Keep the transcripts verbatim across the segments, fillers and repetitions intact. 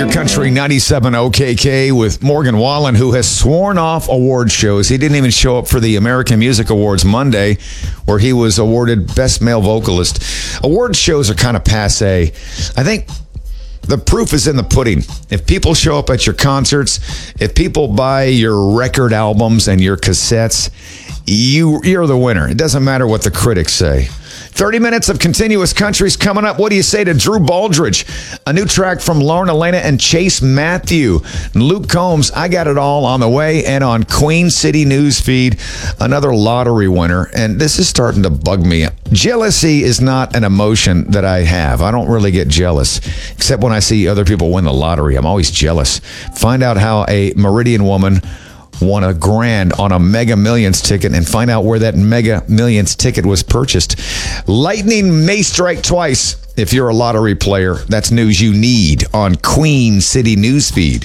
Your Country ninety-seven O K K with Morgan Wallen, who has sworn off award shows. He didn't even show up for the American Music Awards Monday, where he was awarded Best Male Vocalist. Award shows are kind of passé. I think the proof is in the pudding. If people show up at your concerts, if people buy your record albums and your cassettes, you, you're the winner. It doesn't matter what the critics say. thirty minutes of continuous countries coming up. What do you say to Drew Baldridge? A new track from Lauren Elena and Chase Matthew. Luke Combs, I Got It All on the way. And on Queen City Newsfeed, another lottery winner. And this is starting to bug me. Jealousy is not an emotion that I have. I don't really get jealous, except when I see other people win the lottery. I'm always jealous. Find out how a Meridian woman won a grand on a Mega Millions ticket and find out where that Mega Millions ticket was purchased. Lightning may strike twice if you're a lottery player. That's news you need on Queen City Newsfeed.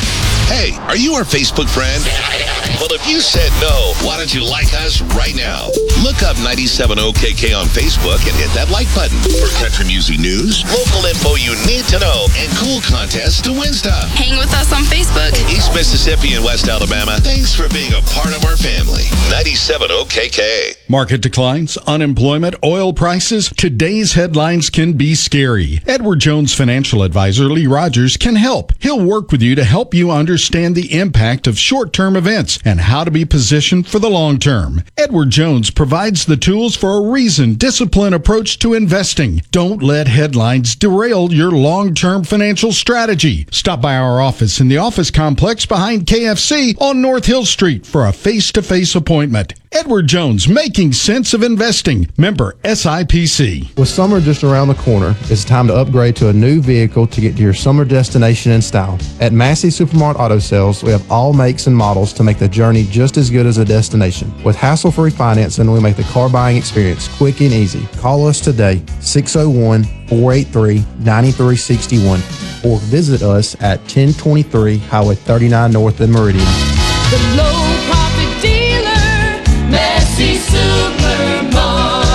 Hey, are you our Facebook friend? Well, if you said no, why don't you like us right now? Look up ninety-seven O K K on Facebook and hit that like button for country music news, local info you need to know, and cool contests to win stuff. Hang with us on Facebook. East Mississippi and West Alabama, thanks for being a part of our family. ninety-seven O K K. Market declines, unemployment, oil prices. Today's headlines can be scary. Edward Jones financial advisor Lee Rogers can help. He'll work with you to help you understand the impact of short-term events and how to be positioned for the long term. Edward Jones provides the tools for a reasoned, disciplined approach to investing. Don't let headlines derail your long-term financial strategy. Stop by our office in the office complex behind K F C on North Hill Street for a face-to-face appointment. Edward Jones, making sense of investing. Member S I P C. With summer just around the corner, it's time to upgrade to a new vehicle to get to your summer destination in style. At Massey Supermart Auto Sales, we have all makes and models to make the journey just as good as a destination. With hassle-free financing, we make the car buying experience quick and easy. Call us today, six oh one, four eight three, nine three six one, or visit us at ten twenty-three Highway thirty-nine North in Meridian. The low profit dealer, Massey Supermart.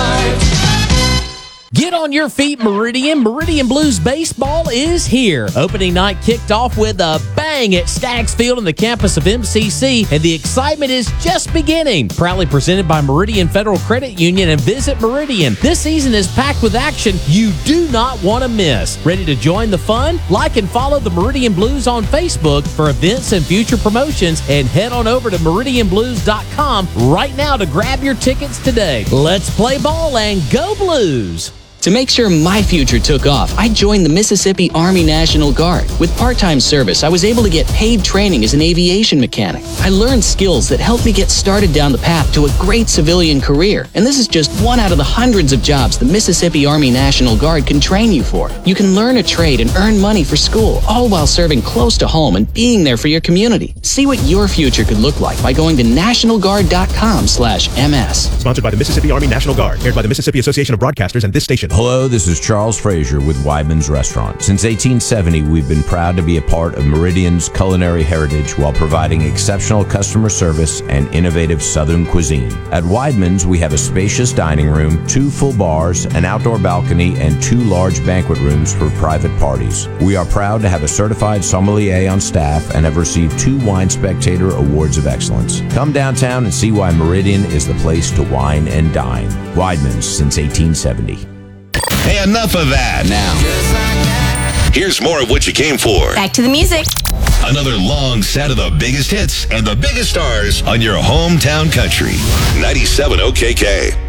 Get on your feet, Meridian. Meridian Blues baseball is here. Opening night kicked off with a bang at Staggs Field on the campus of M C C, and the excitement is just beginning. Proudly presented by Meridian Federal Credit Union and Visit Meridian. This season is packed with action you do not want to miss. Ready to join the fun? Like and follow the Meridian Blues on Facebook for events and future promotions, and head on over to meridian blues dot com right now to grab your tickets today. Let's play ball and go Blues! To make sure my future took off, I joined the Mississippi Army National Guard. With part-time service, I was able to get paid training as an aviation mechanic. I learned skills that helped me get started down the path to a great civilian career. And this is just one out of the hundreds of jobs the Mississippi Army National Guard can train you for. You can learn a trade and earn money for school, all while serving close to home and being there for your community. See what your future could look like by going to national guard dot com slash M S. Sponsored by the Mississippi Army National Guard, aired by the Mississippi Association of Broadcasters and this station. Hello, this is Charles Frazier with Weidman's Restaurant. Since eighteen seventy, we've been proud to be a part of Meridian's culinary heritage while providing exceptional customer service and innovative Southern cuisine. At Weidman's, we have a spacious dining room, two full bars, an outdoor balcony, and two large banquet rooms for private parties. We are proud to have a certified sommelier on staff and have received two Wine Spectator Awards of Excellence. Come downtown and see why Meridian is the place to wine and dine. Weidman's since eighteen seventy. Hey, enough of that. Now, here's more of what you came for. Back to the music. Another long set of the biggest hits and the biggest stars on your hometown country. ninety-seven O K K.